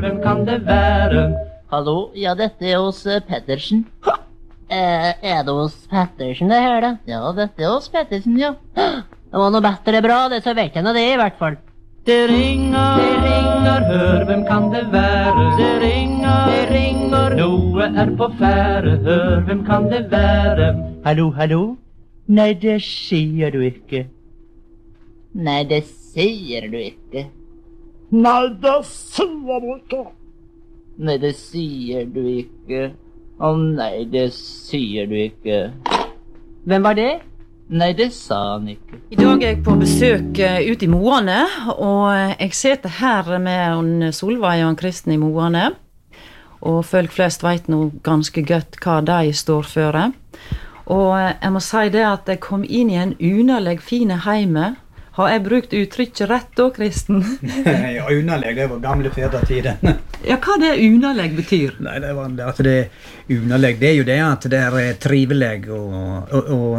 hvem kan det være? Hallo, ja, dette hos Pettersen. Det hos Pettersen det her, da? Ja, dette hos Pettersen, ja. Det var noe bedre bra, det, så vet jeg nå det i hvert fall. Det ringer, hør, hvem kan det være? Det ringer, noe på fære, hør, hvem kan det være? Hallo, hallo? Nei, det sier du ikke. Nei, det sier du ikke. Nei, det sier du ikke. Nei, det sier du ikke. Å nei, det sier du ikke. Hvem var det? Nei, det sa han ikke. I dag er jeg på besøk ute i Moane, og jeg sitter her med Solveig og Kristen i Moane. Og folk flest vet nå ganske godt hva de står for. Og jeg må si det at jeg kom inn i en unaleg fine heime. Har jeg brukt uttrykket rett da, Kristen? Ja, unaleg, det var gamle fedretiden. Ja, hva det unaleg betyr? Nei, det var at det unaleg, det er jo det at det er trivelig og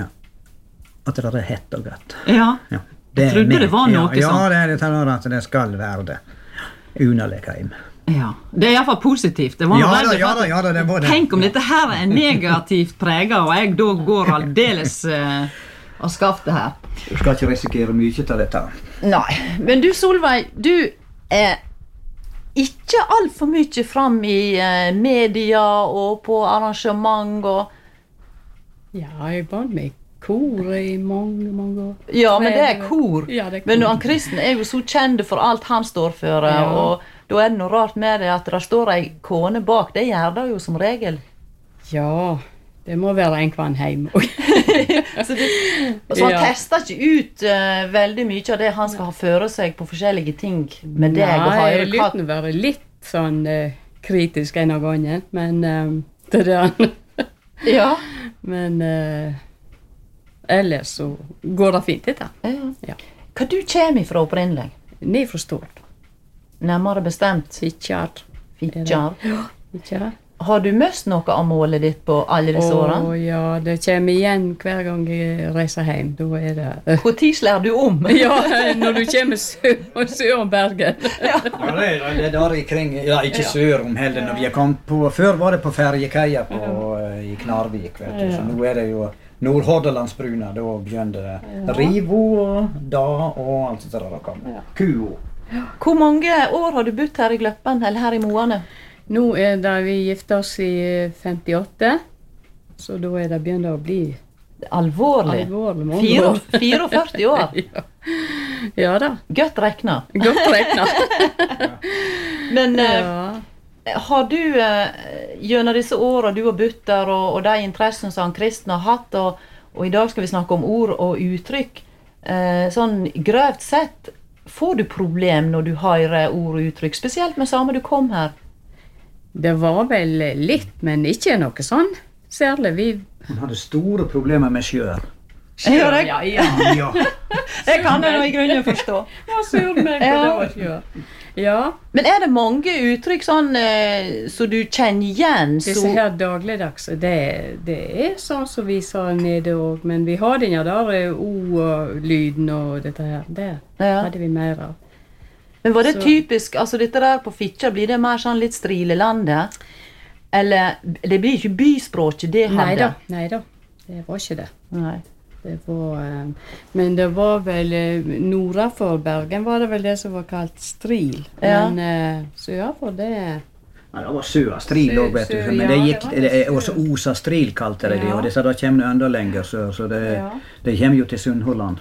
at det er hett og godt. Ja, ja jeg trodde det var noe ja, sånt. Ja, det er at det skal være det. Unaleg heim. Ja, det er i hvert fall positivt. Det var ja, det var det. Tenk om dette her er negativt preget, og jeg da går aldeles og skaffer det her. Du skal ikke risikere mye til dette. Nei, men du Solveig, du er ikke alt for mye fram i media og på arrangement og... Ja, jeg var med i kor i mange år. Ja, men det er kor. Ja, det er kor. Men han Kristen er jo så kjent for alt han står for, Ja. og da er det noe rart med det at det står ei kone bak. Det gjør det jo som regel. Ja, det må være en kvann heim. Så han Ja. tester ikke ut veldig mye av det han skal ha føre seg på forskjellige ting med deg og Nei, høre jeg lytter være litt sånn kritisk en av gangen, men det er det. Ja. Men ellers så går det fint dette. Ja. Hva du kommer ifra opprinnelig? Ned fra Stord. Nærmere bestemt Fitjar. Fitjar. Ja, Fitjar. Har du møst noe av målet ditt på alle disse årene? Ja, det kommer igjen hver gang jeg reiser hjem. Da er det... Hvor tid slår du om? Ja, når du kommer sør om Bergen. Ja, det er der ikring, ja, ikke sør om heller når vi har kommet på, før var det på ferjekaia i Knarvik, vet du, så nå er det jo Nordhordalandsbruna, da begynner det Rivo og da og alt det der kommer. Kuo. Hvor mange år har du bodd her i Gløppen, eller her i Moane? Nå er det vi gifte oss i 58, så da er det begynt å bli alvorlig mange år. 44 år? Ja. Ja da. Godt rekna. Godt rekna. Men har du gjennom disse årene du har bodd der, og de interessene som Kristen har hatt, og i dag skal vi snakke om ord og uttrykk, sånn grøvt sett, får du problem når du hører ord og uttrykk, spesielt med samme du kom her? Det var vel litt, men ikke noe sånn. Særlig Hun hadde store problemer med sjøer. Ja. Ja. Det kan jeg nå i grunnen forstå. Ja, sur meg, det var sjøer. Ja. Men er det mange uttrykk sånn så du kjenner igjen? Disse her dagligdags, det er sånn som vi sa nede også, men vi har den der o-lyden og dette her. Det hadde vi mer av. Men var det typisk, altså dette der på Fitjar, blir det mer sånn litt strilelandet? Eller, det blir ikke byspråket det hadde? Neida, det var ikke det. Nei. Det var, men det var vel, nord for Bergen var det vel det som var kalt stril. Ja. Men sør for det... Ja, det var søa stril også, vet du. Men det gikk, også Osa stril kalte det, og det sa da kommer enda lenger sør, så det kommer jo til Sunnhordland.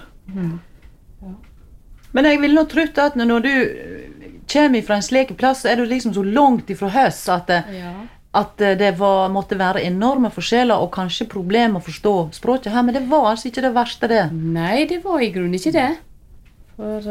Men jeg vil nå trykke at når du kommer fra en slik plass, så er du liksom så langt ifra høst at det måtte være enorme forskjeller og kanskje problemer å forstå språket her, men det var altså ikke det verste det. Nei, det var i grunnen ikke det. For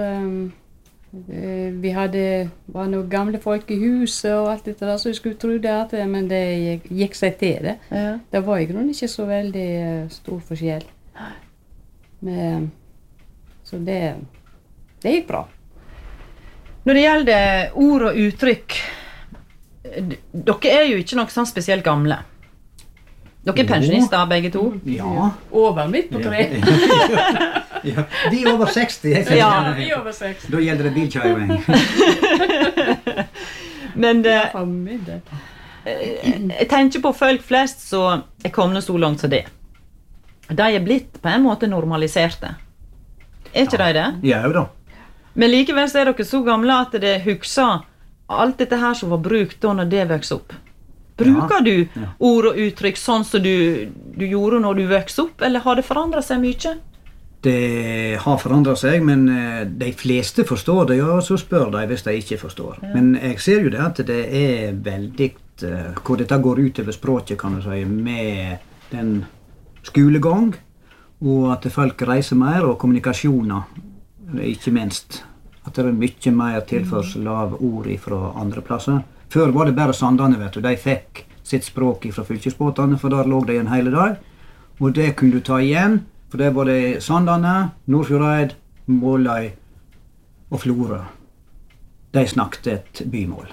vi var noen gamle folk i huset og alt dette der, så vi skulle tro det, men det gikk seg til det. Ja. Det var i grunnen ikke så veldig stor forskjell. Men, så det gikk bra. Når det gjelder ord og uttrykk, dere er jo ikke noe sånn spesielt gamle. Dere er pensjonister, begge to? Ja. Over midt på 3. Ja. Vi er over 60. Ja, vi er over 60. Da gjelder det bilkjøring. Men For min del. jeg tenker på folk flest som er kommet så langt som det. De er blitt på en måte normaliserte. Er ikke de det? Ja, da. Men likevel så er dere så gamle at det husker alt dette her som var brukt da når det vokste opp. Bruker du ord og uttrykk sånn som du gjorde når du vokste opp, eller har det forandret seg mye? Det har forandret seg, men de fleste forstår det, og så spør de hvis de ikke forstår. Men jeg ser jo det at det er veldig, hvor dette går ut over språket, kan du si, med den skolegang, og at folk reiser mer, og kommunikasjoner, ikke minst. At det er mye mer tilførsel av ord fra andre plasser. Før var det bare Sandane, vet du. De fikk sitt språk fra fylkesbåtene, for der lå de en hele dag. Og det kunne du ta igjen, for det var det Sandane, Nordfjordeid, Måløy og Florø. De snakket et bymål.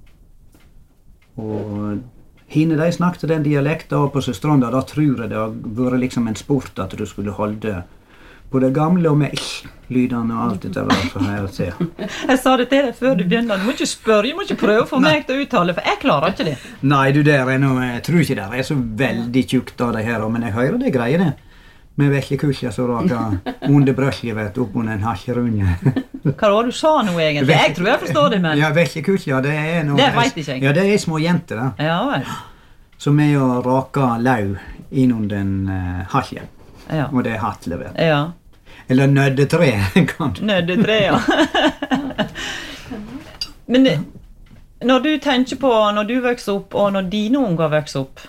Og hine de snakket den dialekten, og på Søstranda, da tror jeg det har vært liksom en sport at du skulle holde på det gamle og med lydene og alt dette der for her å se. Jeg sa det til deg før du begynner. Du må ikke spørre, du må ikke prøve å få meg til å uttale, for jeg klarer ikke det. Nei, du der er noe, jeg tror ikke det er så veldig tjukt av det her, men jeg hører det greier det. Med vekkekusja så raker under brøsje, vet du, opp under en halkerunje. Hva var det du sa nå egentlig? Jeg tror jeg forstår det, men... Ja, vekkekusja, det er noe... Det vet ikke jeg. Ja, det er små jenter da. Ja, vel. Som er å rake lau innunder den halken. Ja. Og det er hatle, vet du. Ja. Eller nøddetre, kan du. Nøddetre, ja. Men når du tenker på når du vokser opp, og når dine unger vokser opp...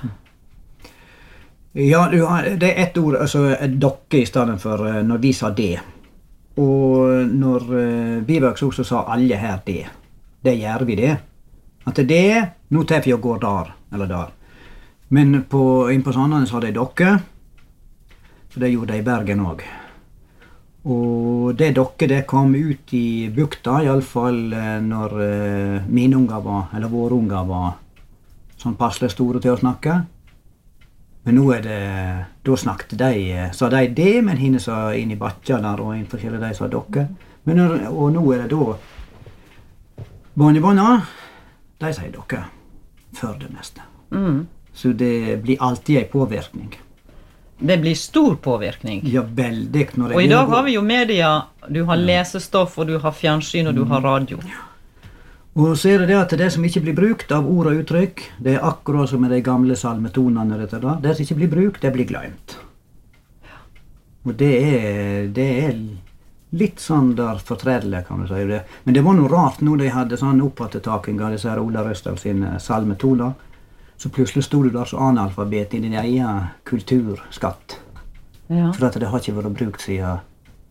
Ja, det er ett ord, altså dokke i stedet for når vi sa det. Og når vi vokste opp, så sa alle her det. Det gjør vi det. At det er, nå tar vi og går der, eller der. Men inn på Sandane sa de dokke, så det gjorde de i Bergen også. Og det dokke, det kom ut i bukta, i alle fall når mine unger var, eller våre unger var sånn passelig store til å snakke. Men nå er det, da snakket de, sa de det, men henne sa inn i batja der, og en forskjellig de sa dokke. Men og nå er det da, barnebarna, de sier dokke, for det meste. Så det blir alltid en påvirkning. Det blir stor påvirkning. Ja, veldig. Og i dag har vi jo media, du har lesestoff, og du har fjernsyn, og du har radio. Og så er det at det som ikke blir brukt av ord og uttrykk, det er akkurat som med de gamle salmetonene, det som ikke blir brukt, det blir glemt. Og det er litt sånn der fortredelig, kan du si det. Men det var noe rart når de hadde sånn opphattetaking av disse Ola Røsdal sine salmetoner. Så plutselig stod du der som analfabet i din egen kulturskatt. Ja. For at det har ikke vært brukt siden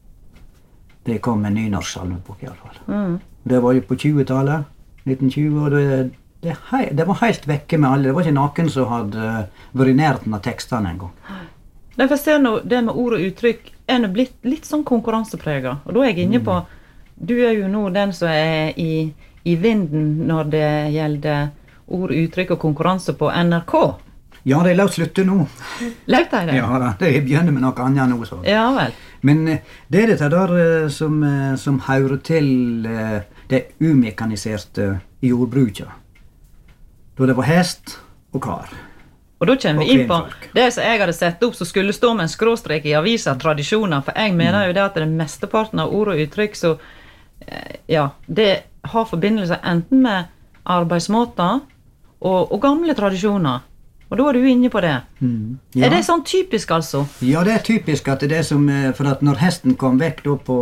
det kom en nynorsk salmebok i alle fall. Det var jo på 20-tallet, 1920, og det var helt vekke med alle. Det var ikke noen som hadde vært i nærheten av tekstene en gang. Derfor ser nå det med ord og uttrykk er nå blitt litt sånn konkurransepreget. Og da er jeg inne på, du er jo nå den som er i vinden når det gjelder ord, uttrykk og konkurranse på NRK. Ja, de lar slutte nå. Lærte de det? Ja, de begynner med noe annet nå. Så. Ja, vel. Men det er dette der som hører til det umekaniserte i jordbruket. Da det var hest og kar. Og da kommer vi inn på det som jeg hadde sett opp, som skulle stå med en skråstrek i aviser, tradisjoner, for jeg mener jo det at det mesteparten av ord og uttrykk, så ja, det har forbindelse enten med arbeidsmåter, og gamle tradisjoner. Og da er du inne på det. Ja. Er det sånn typisk, altså? Ja, det er typisk at det er som, for at når hesten kom vekk da på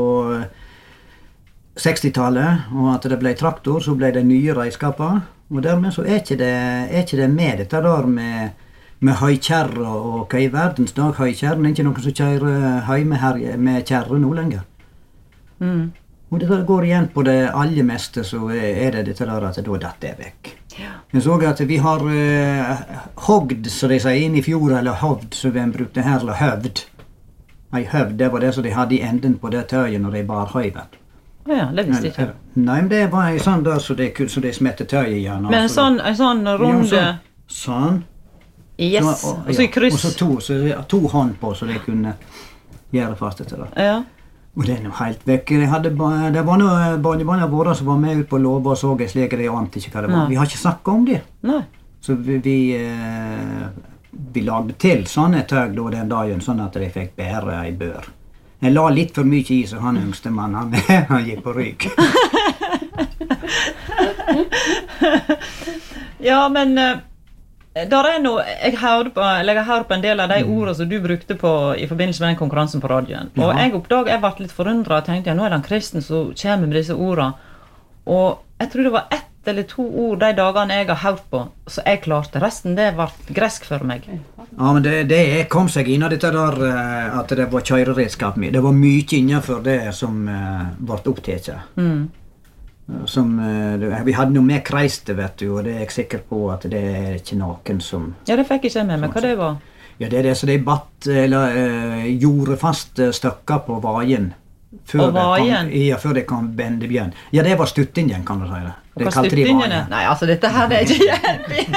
60-tallet, og at det ble traktor, så ble det nye redskaper. Og dermed så er ikke det med dette der med høykjerre og hva i verdens dag høykjerren er ikke noen som kjører høy med kjerre nå lenger. Og det går igjen på det aller meste, så er det dette der at da datt det vekk. Ja. Jeg så at vi har hogd, så de sier, inn i fjord, eller hovd, så vi brukte her, eller høvd. Nei, høvd, det var det som de hadde i enden på det tøyet når de bar høyvet. Ja, det visste ikke. Nei, men det var en sånn der, så de smette tøyet igjen. Men en sånn runde... Sånn. Yes, og så i kryss. Og så to hånd på, så de kunne gjøre fast etter det. Ja. Og det er helt vekk. Det var noen barnebarna våre som var med ut på låva og så jeg slik, jeg ante ikke hva det var. Nei. Vi har ikke snakket om det. Nei. Så vi lagde til sånne tøg da den dagen, sånn at de fikk bære ei bør. Jeg la litt for mye i, så han yngste mann, han gikk på rygg. Ja, men der er noe, jeg har hørt på en del av de ordene som du brukte på i forbindelse med den konkurransen på radioen. Og Ja. jeg ble litt forundret og tenkte, ja, nå er det en kristen som kommer med disse ordene. Og jeg tror det var 1 eller 2 ord de dagene jeg har hørt på, så jeg klarte. Resten, det ble gresk for meg. Ja, men det kom seg inn av dette der, at det var kjøreredskap med. Det var mye innenfor det som ble opptatt. Vi hadde noe med kreiste, vet du, og det er jeg sikker på at det er ikke noen som... Ja, det fikk jeg ikke med meg. Hva det var? Ja, det er det, så de gjorde fast støkker på vajen. Før de kom bende bjørn. Ja, det var stuttingen, kan du si det. Og hva stuttingene? Nei, altså, dette her det er ikke hjelp.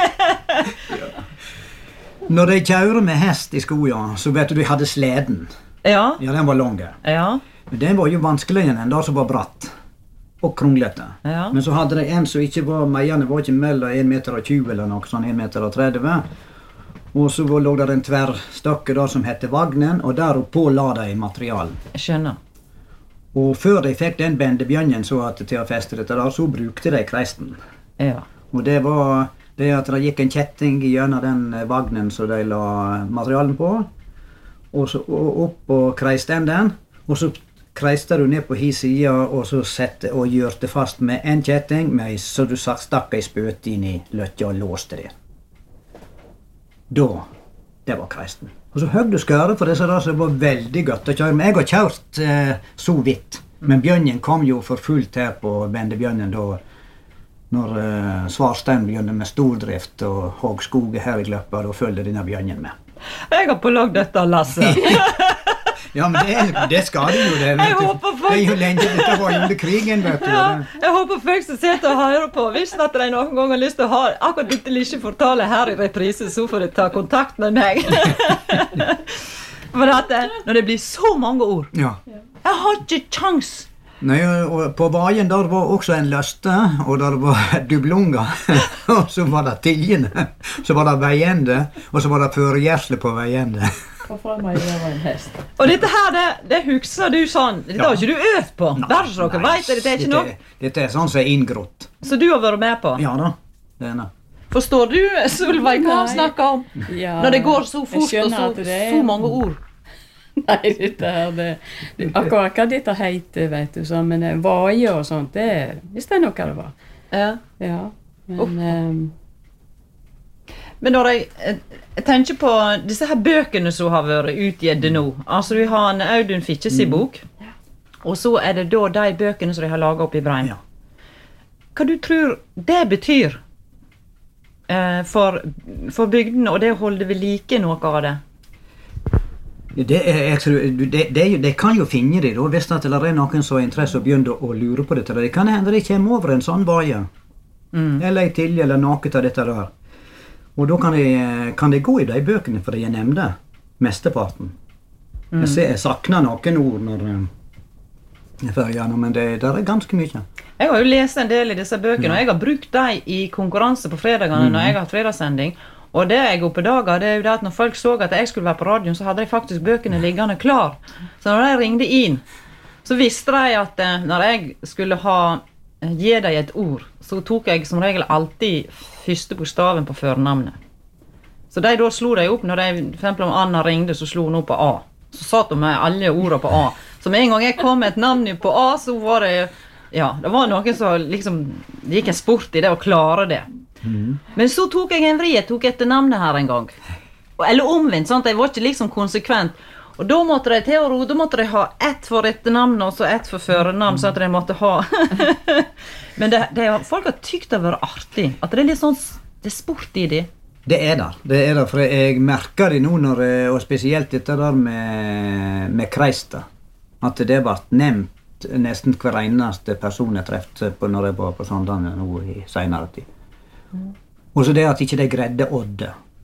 Når de kjører med hest i skoja, så vet du, de hadde sleden. Ja. Ja, den var lang. Ja. Men den var jo vanskeligere enn den som var bratt. Og kronglete. Ja. Men så hadde de en som ikke var meierne, var ikke mellom 1,20 meter eller noe sånn 1,30 meter. Og så lå der en tverrstokke der som hette vagnen, og der oppå la de materialen. Jeg skjønner. Og før de fikk den bendebjørnen så at til å feste dette der, så brukte de kreisten. Ja. Og det var det at det gikk en kjetting gjennom den vagnen som de la materialen på, og så opp på kreistenden, og så kreiste du ned på hi sida, og så sette og gjørte fast med en kjetting, så du stakk ei spøte inn i løtja og låste det. Det var kreisten. Og så høgde du skøret for disse der, så det var veldig godt å kjøre. Men jeg har kjørt så vidt. Men bjørnen kom jo for fullt her på bendebjørnen da, når Svarstein begynte med stordrift og hogg skoget her i Gløppa, da følte denne bjørnen med. Jeg har pålagt dette, Lasse. Ja, men det skal det jo, det. Jeg håper folk... Det er jo lenge, dette var jo under krigen, vet du. Ja, jeg håper folk som sitter og hører på, hvis at de noen gang har lyst til å ha akkurat dette lille fortale her i reprise, så får de ta kontakt med meg. For at når det blir så mange ord, Ja. jeg har ikke kjans. Nei, og på vajen der var også en løste, og der var dublunger, og så var det tiljene, så var det veiende, og så var det førgjersle på veiende. For meg det var en hest. Og dette her, det husker du sånn, dette har ikke du øvd på. Bare så dere vet det, dette er ikke noe. Dette er sånn som er inngrott. Så du har vært med på. Ja da, det er det. Forstår du, Solveig, hva han Nei. snakker om? Ja, Når det går så jeg fort og skjønner at det er- så mange ord. Nei, dette her, akkurat hva dette heter, vet du, så, men vaje og sånt, hvis det er noe det var. Ja. Ja, men Men når jeg tenker på disse her bøkene som har vært utgitt nå, altså du har en Audun Fitches i bok, og så er det da de bøkene som de har laget opp i Breim. Ja. Hva du tror det betyr for bygdene, og det å holde ved like noe av det? De kan jo finne det da, hvis det er noen som har interesse og begynner å lure på dette. Det kan hende de kommer over en sånn vaje, eller en tilje, eller noe av dette der. Og da kan de gå i de bøkene, for de er nevnte, mesteparten. Jeg sakner noen ord når jeg fører gjennom, men det er ganske mye. Jeg har jo lest en del i disse bøkene, og jeg har brukt dem i konkurranse på fredagene når jeg har hatt fredagssending. Og det jeg oppdaget, det er jo det at når folk så at jeg skulle være på radioen, så hadde de faktisk bøkene liggende klar. Så når de ringde inn, så visste de at når jeg skulle gi dem et ord, så tok jeg som regel alltid første bokstaven på førnavnet. Så de da slo de opp, når de, for eksempel om Anna ringde, så slo hun opp på A. Så satt hun med alle ordene på A. Så med en gang jeg kom med et navn på A, så var det, ja, det var noen som liksom, det gikk en sport i det å klare det. Men så tok jeg en vri, jeg tok etter navnet her en gang. Eller omvendt, sant? Jeg var ikke liksom konsekvent. Og da måtte de til å ro, da måtte de ha ett for etternavn og så ett for førernavn, så at de måtte ha. Men folk har tykt det var artig, at det er litt sånn, det er sport i det. Det er der, for jeg merker det nå, og spesielt dette der med kreista, at det ble nevnt nesten hver eneste person jeg trefte på når jeg var på Sandane nå i senere tid. Og så det at ikke de gredde Odde.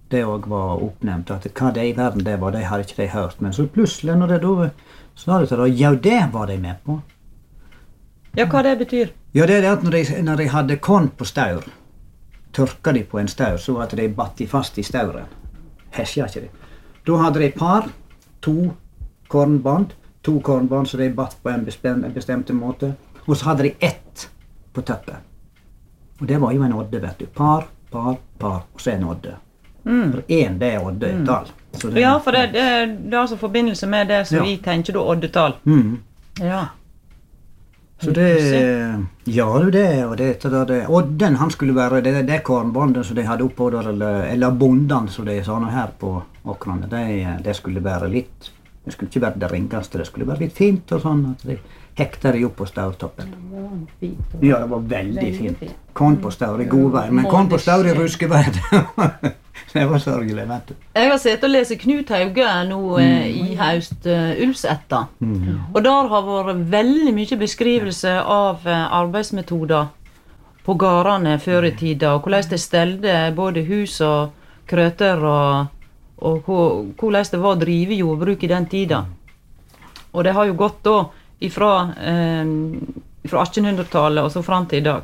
det også var oppnevnt, at hva det i verden det var, det hadde ikke de hørt. Men så plutselig, når det da sa det til det, ja, det var de med på. Ja, hva det betyr? Ja, det er det at når de hadde korn på staur, tørka de på en staur, så at de batt de fast i stauren. Hesja ikke de. Da hadde de par, to kornband, så de batt på en bestemte måte, og så hadde de ett på tøppet. Og det var jo en odde, vet du. Par, og så en odde. For en, det er oddetall. Ja, for det er altså forbindelse med det som vi tenker da oddetall. Ja. Så det, ja, det, og det, odden, han skulle være det kornbåndet som de hadde oppå der, eller bonden, som de sa nå her på åkrene, det skulle være litt, det skulle ikke være det ringeste, det skulle være litt fint og sånn, at de hekta de opp på staurtoppen. Ja, det var veldig fint. Korn på staur i god vei, men korn på staur i ruskevei, det var sørgelig, vet du. Jeg har sett og lese Knut Hauge nå i haust Ulvsetta, og der har vært veldig mye beskrivelse av arbeidsmetoder på gårdene før i tida, og hvordan det stelte både hus og krøter, og hvordan det var å drive jordbruk i den tida. Og det har jo gått da ifra 1800-tallet og så frem til i dag.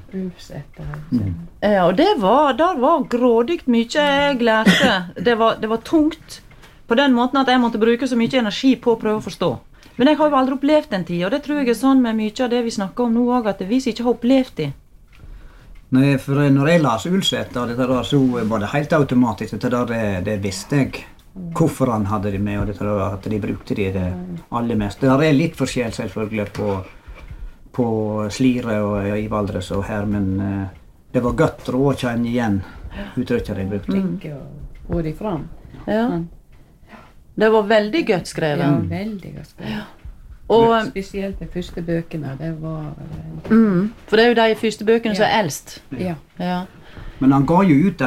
Ja, og der var grådygt mye jeg lærte. Det var tungt på den måten at jeg måtte bruke så mye energi på å prøve å forstå. Men jeg har jo aldri opplevd den tid, og det tror jeg er sånn med mye av det vi snakker om nå også, at vi ikke har opplevd det. Nei, for når jeg las Ulvsetta, så var det helt automatisk. Det visste jeg. Hvorfor han hadde det med, og at de brukte det aller mest. Det er litt forskjell selvfølgelig på Slire og i Valdres og her, men det var godt å kjenne igjen uttrykket de brukte. Og de fram. Ja. Det var veldig godt skrevet. Ja, veldig godt skrevet. Og spesielt de første bøkene, det var... For det er jo de første bøkene som er eldst. Ja. Men han ga jo ut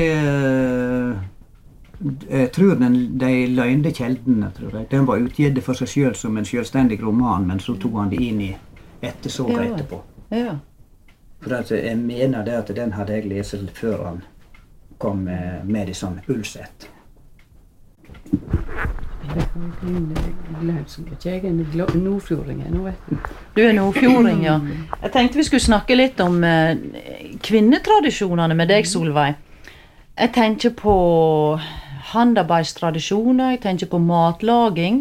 jeg tror de løgnde kjeldene, tror jeg. Den var utgitt for seg selv som en selvstendig roman, men så tog han det inn i ettersåret etterpå. Ja. For jeg mener det at den hadde jeg lest før han kom med i sånn Ulvsett. Du er nordfjording, ja. Jeg tenkte vi skulle snakke litt om kvinnetradisjonene med deg, Solveig. Jeg tenker på handarbeidstradisjoner, jeg tenker på matlaging,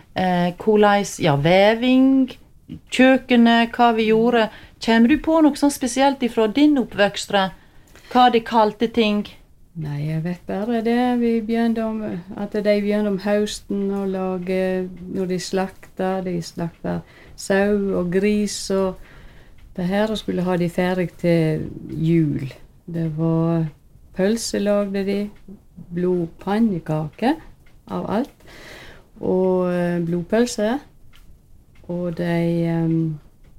veving, kjøkkenet, hva vi gjorde. Kommer du på noe sånn spesielt fra din oppvøkstre? Hva de kalte ting? Nei, jeg vet bare det. De begynte om høsten å lage, når de slakta sau og gris, og det her skulle ha de ferdig til jul. Det var pølse lagde de, blodpannekake av alt, og blodpølse, og de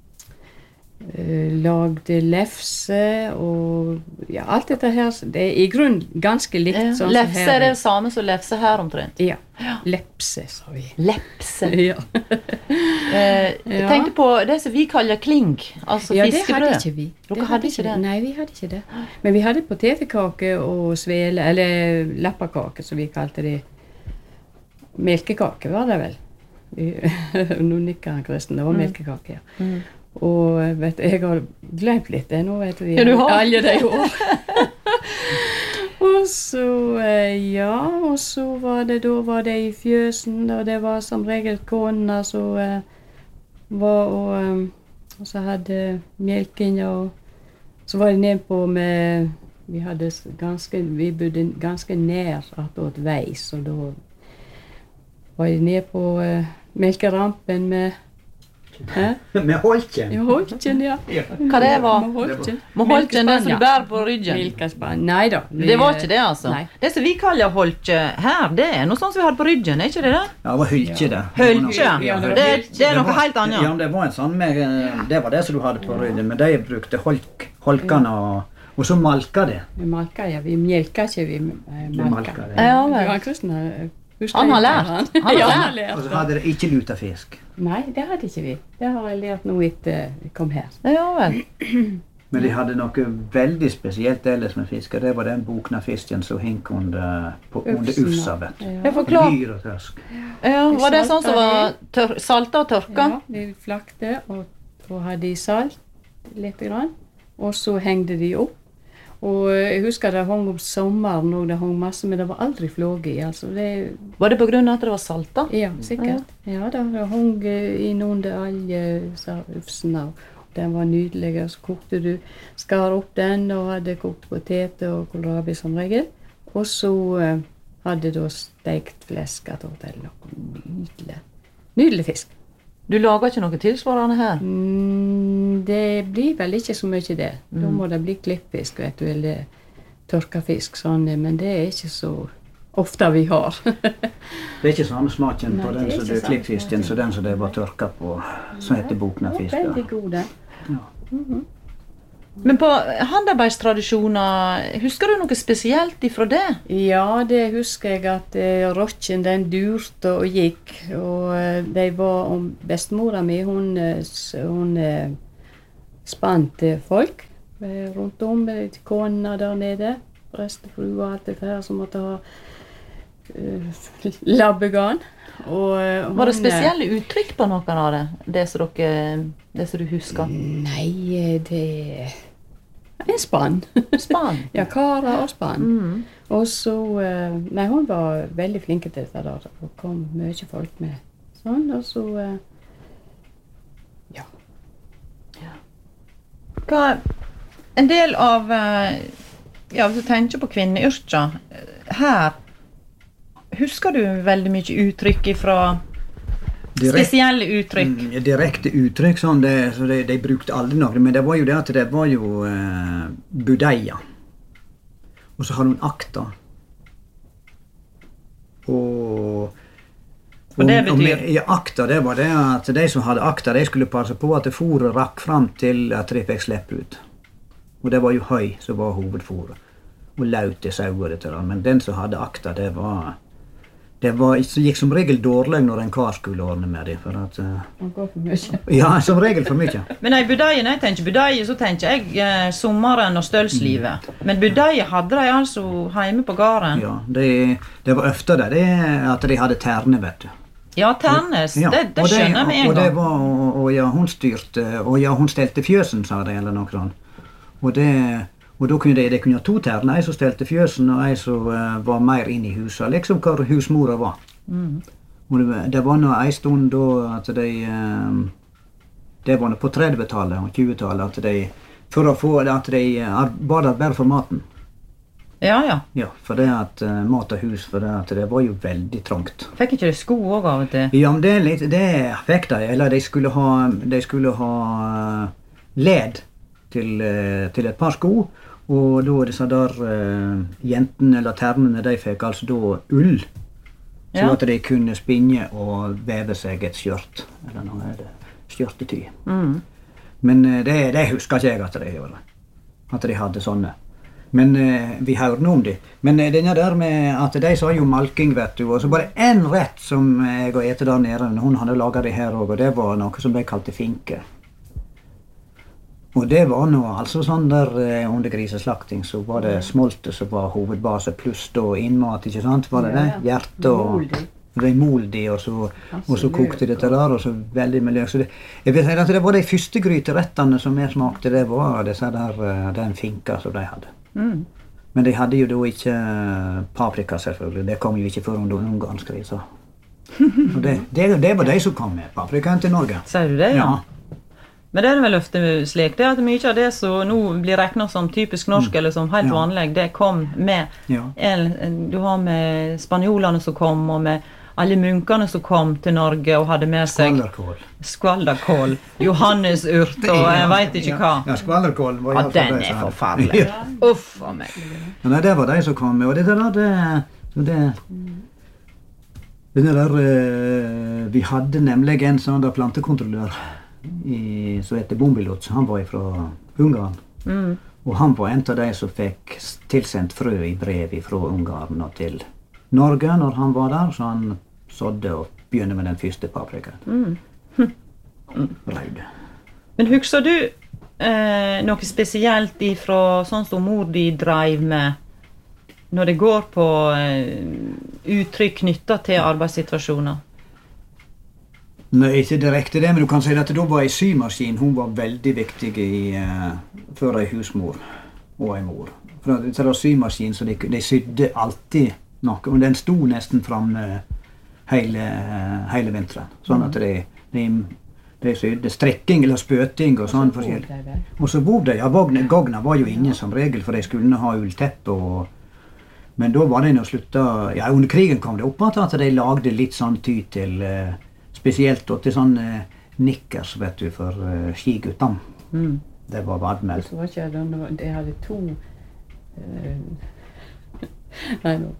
lagde lefse, og ja, alt dette her, det er i grunn ganske likt. Ja. Sånn lefse er det samme som lefse her omtrent? Ja, lepse, sa vi. Lepse? Ja. Jeg tenkte på det som vi kaller kling, altså fiskebrød. Ja, det hadde ikke vi. Dere hadde ikke det? Nei, vi hadde ikke det. Men vi hadde potetekake og svele, eller lappakake, som vi kalte det. Melkekake var det vel. Nå nikker han, Kristen, det var melkekake, ja. Og vet, jeg har glemt litt det nå, vet du. Ja, du har? Alle de år. Og så, og så var det i fjøsen, og det var som regel kona som var, og så hadde melken, og så var det ned på med, vi bodde ganske nær attåt vei, så da var jeg ned på melkerampen med Med holken? Ja, holken, ja. Hva det var? Med holken. Med holken, det som du bærer på ryggen? Melkespann. Nei da. Det var ikke det, altså? Nei. Det som vi kaller holke her, det er noe sånt som vi hadde på ryggen, er ikke det det? Ja, det var hølke det. Hølke, det er noe helt annet. Ja, det var en sånn med, det var det som du hadde på ryggen, men de brukte holkene og så malka det. Vi malka, ja. Vi mjelka ikke, vi malka. Ja, vel. Johan Kristen Han har lært. Han har lært. Og så hadde det ikke lutefisk. Nei, det hadde ikke vi. Det har jeg lært nå etter jeg kom her. Ja vel. Men de hadde noe veldig spesielt ellers med fisker. Det var den boknafisken som hink under ufsa, vet du. Jeg forklarer. Dyr og tørsk. Ja, var det sånn som var salta og tørka? Ja, de flakte, og så hadde de salt litt grann, og så hengde de opp. Og jeg husker det hang om sommeren, og det hang masse, men det var aldri flåge i, altså. Var det på grunn av at det var salta? Ja, sikkert. Ja, det hang inn under alle ufsene, og den var nydelig, og så kokte du, skar opp den, og hadde kokt poteter og kålrabi som regel, og så hadde du stekt flesk til noe nydelig fisk. Du lager ikke noe tilsvarende her? Det blir vel ikke så mye det. Da må det bli klippfisk, vet du, eller tørkafisk, sånn, men det er ikke så ofte vi har. Det er ikke samme smaken på den som det er klippfisken, som den som det var tørka på, som heter boknafisk. Veldig god, det. Ja. Men på handarbeidstradisjoner, husker du noe spesielt ifra det? Ja, det husker jeg at rokken den durte og gikk, og de var om bestemora mi, hun spant folk rundt om, til kona der nede, prestefru og alt det her som måtte ha labbegarn. Var det spesielle uttrykk på noen av det? Det som du husker? Nei, det en spann. Spann? Ja, kara og spann. Og så, nei, hun var veldig flinke til dette der. Det kom mye folk med sånn, og så, ja. Hva, en del av, ja, hvis du tenker på kvinneyrker, her, husker du veldig mye uttrykk fra spesielle uttrykk? Direkte uttrykk, sånn, de brukte aldri noe, men det var jo det at det var jo budeia. Og så har hun akta. Og det betyr? Ja, akta, det var det at de som hadde akta, de skulle passe på at fôret rakk fram til at de fikk slippe ut. Og det var jo høy som var hovedfôret. Og laut til sauer etter det. Men den som hadde akta, det gikk som regel dårlig når en kar skulle ordne med det. For at, Man går for mye. Ja, som regel for mye. Men nei, budeie, når jeg tenker budeie, så tenker jeg sommeren og stølslivet. Men budeie hadde de altså hjemme på gården? Ja, det var ofte det at de hadde terne, vet du. Ja, ternes, ja, det skjønner vi en gang. Og det var, og ja, hun styrte, og ja, hun stelte fjøsen, sa de, eller noe sånt. Og da kunne de kunne ha to terner, en som stelte fjøsen, og en som var mer inn i huset, liksom hvor husmora var. Og det var nå en stund da at det var nå på 30-tallet og 20-tallet, at de, for å få at de arbeidet bare for maten. Ja, ja. Ja, for det at mat og hus, for det at det var jo veldig trangt. Fikk ikke de sko også av og til? Ja, men det fikk de, eller de skulle ha led til et par sko, og da disse der jentene eller ternene, de fikk altså da ull, så at de kunne spinne og veve seg et skjørt, eller noe skjørtety. Men det husker ikke jeg at de gjorde, at de hadde sånne. Men vi hørte noe om det. Men denne der med at de sa jo malking, vet du, og så bare en rett som jeg og etter der nede, hun hadde laget det her også, og det var noe som de kalte finke. Og det var nå altså sånn der under griseslakting, så var det smoltet som var hovedbase, pluss da innmat, ikke sant? Var det? Hjerte og moldi, og så kokte dette der, og så veldig miljø. Så jeg vil si at det var de første gryterettene som jeg smakte, det var disse der, den finka som de hadde. Men de hadde jo da ikke paprika, selvfølgelig. Det kom jo ikke før under ungarnskrisa. Og det var de som kom med paprikaen til Norge. Sier du det, ja? Men det er vel ofte slik, det at mye av det som nå blir regnet som typisk norsk, eller som helt vanlig, det kom med, du har med spanjolene som kom, og med alle munkene som kom til Norge og hadde med seg skvalderkål, johannesurt og jeg vet ikke hva. Ja, skvalderkål var ja, den er forferdelig. Uff for meg. Ja, nei, det var de som kom med, og vi hadde nemlig en sånn der plantekontrollør som heter Bombilots. Han var fra Ungarn. Og han var en av de som fikk tilsendt frø i brev fra Ungarn og til Norge når han var der, så han sådde og begynte med den første paprikaen. Rød. Men husker du noe spesielt ifra sånn som mor di dreiv med når det går på uttrykk knyttet til arbeidssituasjoner? Nei, ikke direkte det, men du kan si at da var en symaskin, hun var veldig viktig for en husmor og en mor. For det var symaskin, så de sydde alltid noe, og den sto nesten frem hele vinteren. Sånn at de sydde strekking eller spøting og sånn forskjellig. Og så bor de, gogna var jo ingen som regel, for de skulle ha ullteppe men da var det å slutte, under krigen kom det opp at de lagde litt sånn ty til, spesielt til sånn nikkers, vet du, for skiguttene. Det var vadmeld. Så var ikke det, de hadde to, nei nå,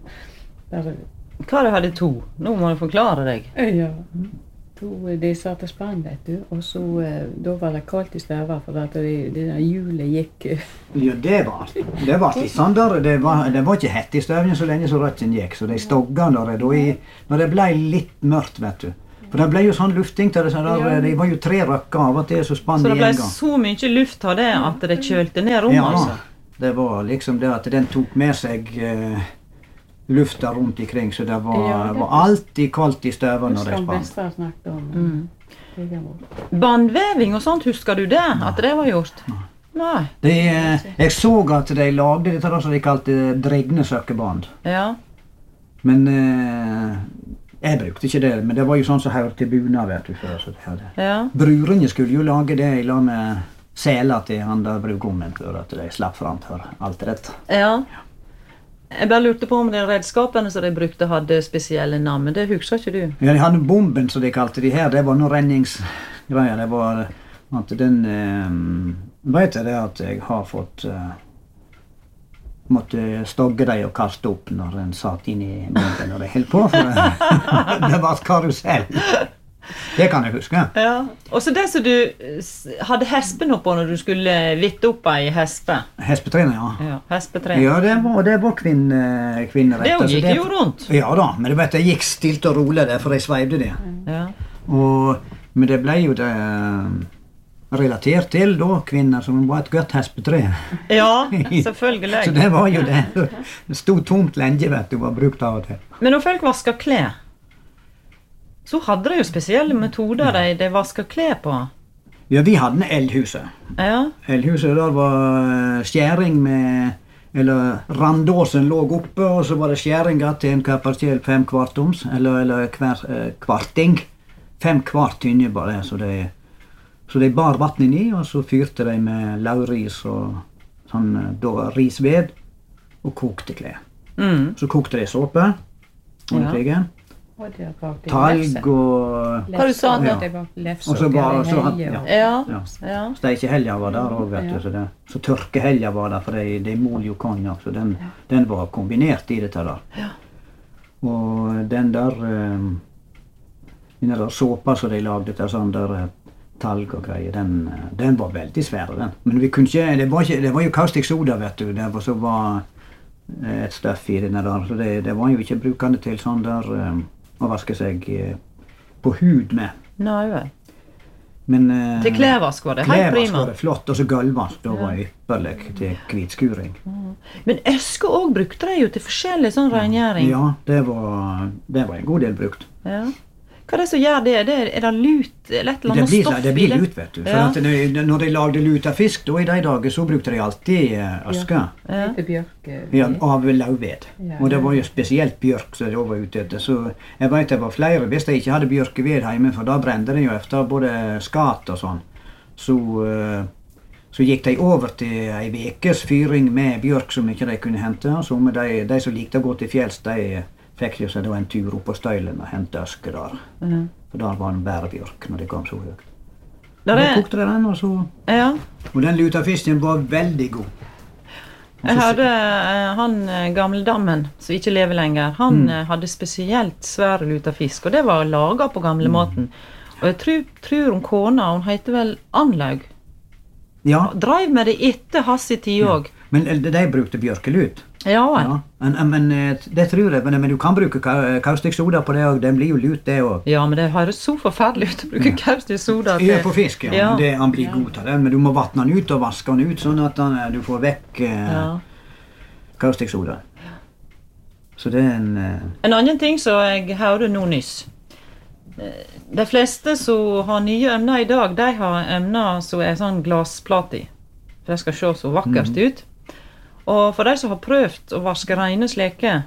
Hva det hadde to? Nå må du forklare deg. Ja, de satte spann, vet du, og så da var det kaldt i støva, for at det hjulet gikk. Ja, det var litt sånn der, det var ikke hett i støvnen så lenge så røtten gikk, så de stogga når det ble litt mørkt, vet du. For det ble jo sånn lufting til det, så det var jo 3 røkker av og til, så spann det en gang. Så det ble så mye luft av det at det kjølte ned rommet, altså? Ja, det var liksom det at den tok med seg lufta rundt ikring, så det var alltid kaldt i støva når de spann. Bandveving og sånt, husker du det? At det var gjort? Nei. Jeg så at de lagde dette som de kalte dregne søkkeband. Ja. Men jeg brukte ikke det, men det var jo sånn som hørte til buna, vet du, før. Så brurene skulle jo lage det i lag med seler til han der brugommen, for at de slapp fram for alt rett. Ja. Jeg bare lurte på om de redskapene som de brukte hadde spesielle navn, men det husker ikke du? Ja, de hadde bomben, som de kalte de her. Det var noen renningsgreier. Det var at den vet jeg det at jeg har fått måtte stogge dem og kaste opp når en satt inn i bomben og de helt på, for det var et karusell. Det kan jeg huske. Ja. Og så det som du hadde hespen på når du skulle vitte opp ei hespe? Hespetrener, ja. Hespetrener. Ja, det var kvinnerett. Det gikk jo rundt. Ja da, men du vet, det gikk stilt og rolig der, for de sveivde det. Ja. Men det ble jo det relatert til da, kvinner som var et godt hespetre. Ja, selvfølgelig. Så det var jo det. Det stod tomt lenge, vet du, var brukt av og til. Men når folk vasket klær, så hadde de jo spesielle metoder de vasket klær på. Ja, vi hadde eldhuset. Ja. Eldhuset der var skjæring med, eller randåsen lå oppe, og så var det skjæringer til en kapasitet 5 kvartoms, eller kvarting. 5 kvart tynne bare, så de bar vatten i, og så fyrte de med lauris og sånn, risved, og kokte klær. Så kokte de såpe, under krigen. Talg og hva du sa det? Og så bare steikehelja var der også, vet du, så tørkehelja var der, for de mol jo konjak, så den var kombinert i dette der. Og den der såpa som de lagde til sånn der talg og greier, den var veldig svær, den. Men vi kunne ikke, det var jo kaustikk soda, vet du, det var et støff i den der, så det var jo ikke brukende til sånn der å vaske seg på hud med. Nei, vel. Men til klærvask var det helt prima. Klærvask var det flott, og så gulvvask, da var det ypperlig til hvitskuring. Men eske også brukte de jo til forskjellig sånn rengjæring. Ja, det var en god del brukt. Ja. Hva er det som gjør det? Er det lut, eller et eller annet stoff i det? Det blir lut, vet du. For at når de lagde lut av fisk, da i de dager, så brukte de alltid aske. Ja, av lauvved. Og det var jo spesielt bjørk som de var ute etter. Så jeg vet det var flere, hvis de ikke hadde bjørkeved hjemme, for da brente de jo efter både skat og sånn. Så gikk de over til en vekes fyring med bjørk som ikke de kunne hente. Så med de som likte å gå til fjells, de fikk jo seg da en tur opp på støylen og hente aske der. For der var en bærebjørk når de kom så høyt. Da kokte de den, og så... Ja. Og den lutafisken var veldig god. Jeg hørte han gamledammen, som ikke lever lenger, han hadde spesielt svær lutafisk, og det var laget på gamlemåten. Og jeg tror om kona, hun heter vel Anlaug. Ja. Dreiv med det etter hans i tid også. Men de brukte bjørkelut. Ja. Men det tror jeg, men du kan bruke kaustiksoda på det, og den blir jo lut det også. Ja, men det høres så forferdelig ut å bruke kaustiksoda til. Ja, på fisk, ja. Han blir god til det, men du må vattne den ut og vaske den ut, sånn at du får vekk kaustiksoda. Så det en annen ting som jeg hørte nå nyss. De fleste som har nye emner i dag, de har emner som sånn glassplate i. For det skal se så vakkert ut. Og for de som har prøvd å vaske rene sleke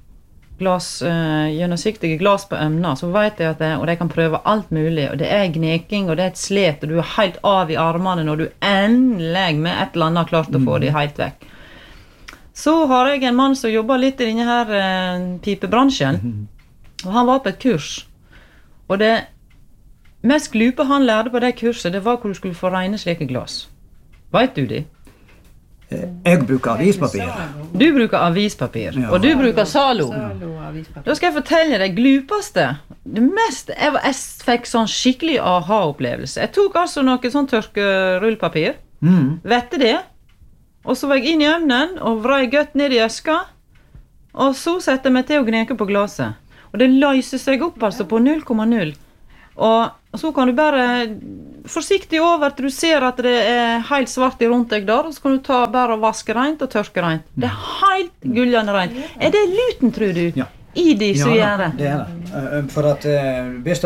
gjennomsiktige glass på emner, så vet jeg at og de kan prøve alt mulig, og det gneking, og det et slet, og du helt av i armene når du endelig med et eller annet klart å få de helt vekk. Så har jeg en mann som jobber litt i denne her pipebransjen, og han var på et kurs. Og det mest glupe han lærte på det kurset, det var hvor du skulle få rene slike glass. Vet du det? Jeg bruker avispapir. Du bruker avispapir, og du bruker Zalo. Da skal jeg fortelle deg glupeste. Det mest, jeg fikk sånn skikkelig aha-opplevelse. Jeg tok altså noe sånn tørkerullpapir, vette det, og så var jeg inn i ømnen og vrei gøtt ned i øska, og så sette jeg meg til å gneke på glaset. Og det løser seg opp altså på 0,0. Og så kan du bare forsiktig over til du ser at det helt svart rundt deg der, og så kan du ta bare og vaske rent og tørke rent. Det helt gullende rent. Det luten, tror du, i de som gjør det? Ja, det det. For at hvis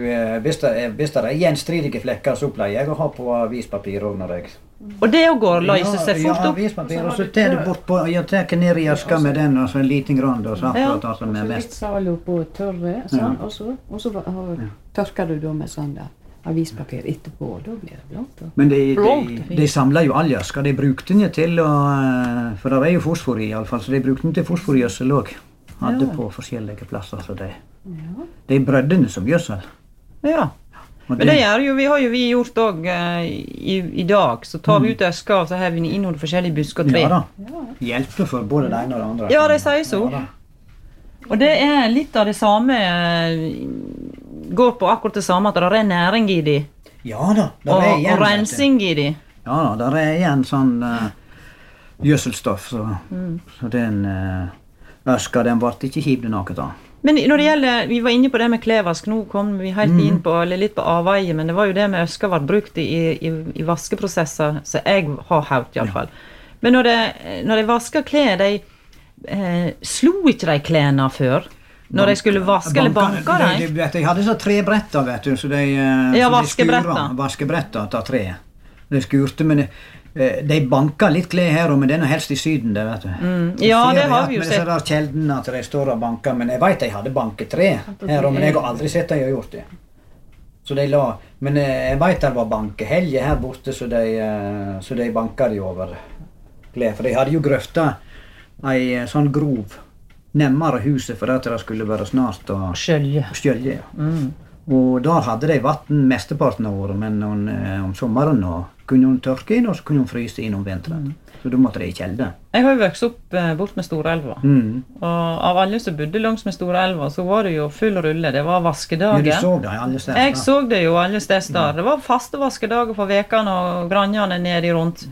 det gjenstridige flekker, så pleier jeg å ha på avispapir også når jeg... Og det går løser seg fort opp? Ja, avispapir, og så tar du bort på, jeg tar ned i aska med den, og så en liten grand, og så akkurat det som mest. Litt Zalo på tørre, sånn, og så tørker du da med sånn der avispapir etterpå, og da blir det blått. Men de samler jo all aska, de brukte den til, for det jo fosfor i alle fall, så de brukte den til fosforgjødsel også. Hadde på forskjellige plasser, så de brødde den som gjødsel. Ja. Men det gjør jo, har jo vi gjort også i dag, så tar vi ut øska, og så har vi inn noen forskjellige busker og tre. Ja da, hjelper for både det ene og det andre. Ja, det sier så. Og det litt av det samme, går på akkurat det samme, at det næring i de. Ja da, og rensing i de. Ja da, det igjen sånn gjødselstoff, så den øska, den ble ikke kjipet noe da. Men når det gjelder, vi var inne på det med klevask, nå kom vi helt inn på, eller litt på avveie, men det var jo det med øska var brukt i vaskeprosesser, så jeg har hørt i alle fall. Men når de vasker klær, slo ikke de klærne før? Når de skulle vaske eller banke dem? De hadde så tre bretter, vet du, så de vaskebretter av tre. De skurte, men de banker litt klær her, men den helst i Syden, det vet du. Ja, det har vi jo sett. Men det sjelden at de står og banker, men jeg vet de hadde banket tre her, men jeg har aldri sett de har gjort det. Så de la, men jeg vet det var bankehelge her borte, så de banker de over klær, for de hadde jo grøfta ei sånn grov nemmere huset for at det skulle være snart å skjølje. Og der hadde de vatten mesteparten av året, men om sommeren kunne hun tørke inn, og så kunne hun fryse inn om vinteren. Så da måtte de i kjelde. Jeg har jo vokst opp bort med Storelva. Og av alle som bodde langs med Storelva, så var det jo full rulle. Det var vaskedager. Ja, du så det alle steder. Jeg så det jo alle steder. Det var faste vaskedager for vekene, og granjene nede rundt.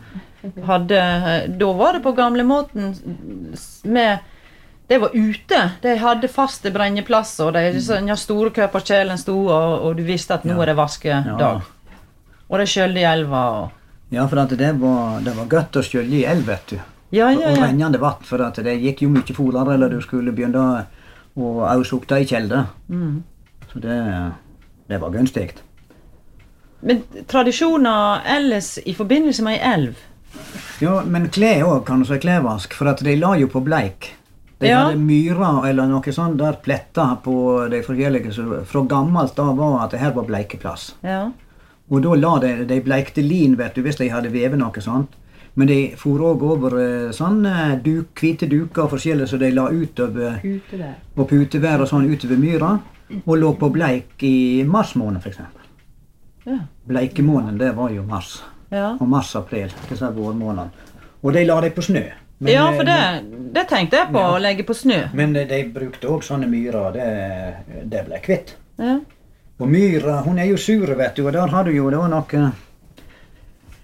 Da var det på gamle måten med... Det var ute. De hadde faste brenneplasser, og de store køperkjelen stod, og du visste at nå det vaskedag. Og det skjølde i elva. Ja, for at det var godt å skjølge i elv, vet du. Og rennende vatt, for at det gikk jo mye foler, eller du skulle begynne å avsukte i kjelde. Så det var gunstigt. Men tradisjoner ellers i forbindelse med en elv? Ja, men klær også kan du si klevask, for at de la jo på bleik. De hadde myrer eller noe sånt der pletter på de forskjellige, så fra gammelt da var at det her var bleikeplass. Og da la de bleikte lin, vet du, hvis de hadde vevet noe sånt. Men de for også over sånn hvite duker og forskjellige, så de la utover på putevær og sånn utover myra, og lå på bleik i marsmåned for eksempel. Bleikemåneden, det var jo mars. Og mars-april, disse vårmånedene. Og de la de på snø. Men, ja, for det tenkte jeg på, å legge på snø. Men de brukte også sånne myrer, det ble kvitt. Og myra, hun jo sur, vet du, og der har du jo, det var noe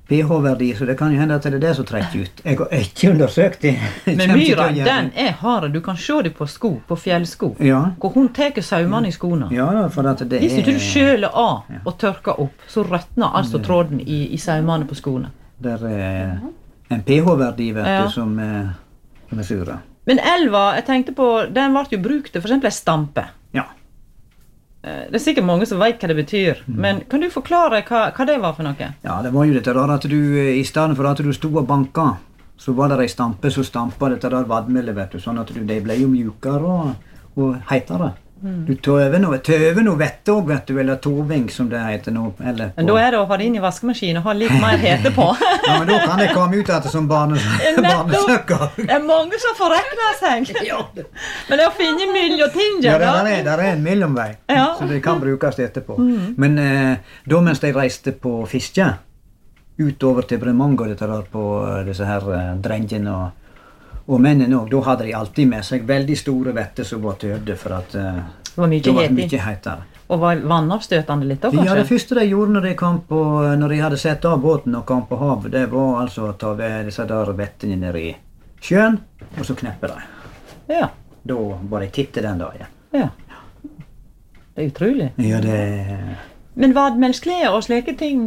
pH-verdi, så det kan jo hende at det er det som trekker ut. Jeg har ikke undersøkt det. Men myra, den er hard. Du kan se det på sko, på fjellsko. Ja. Hvor hun teker saumene i skoene. Ja, for at det Hvis ikke du er... skjøler av og tørker opp, så røtner altså tråden i saumene på skoene. Det er en pH-verdi, vet Ja. du, som er sure. Men elva, jeg tenkte på, den ble jo brukt til for eksempel en stampe. Ja. Det er sikkert mange som vet hva det betyr, men kan du forklare hva det var for noe? Ja, det var jo dette der at du, i stedet for at du stod og banka, så var det en stampe som stampet dette der vadmelet, vet du, sånn at de ble jo mjukere og heitere. Du tøver noe vette også, vet du, eller toving som det heter nå. Eller Men da er det å ha det inn i vaskemaskinen og ha litt mer hete på. Ja, men da kan det komme ut etter som barnesøkker. Det er mange som får rekne seg. Men det er å finne miljøting, Ja, da. der er en mellomvei, Ja. så det kan brukes etterpå. Men da mens de reiste på fiske, utover til Bremanger, dette der på disse her drengene og mennene også, da hadde de alltid med seg veldig store vetter som var tøvde, for at Det var mye det var het i. mye heitere. Og var vannavstøtende litt da, Ja, det kanskje? første de gjorde når de hadde sett av båten og kom på havet, det var altså å ta disse der vettene ned i sjøen, og så kneppe de. Ja. Da var de titte den dagen. Ja. Det er utrolig. Ja, det... Men vadmelsklær og slike ting,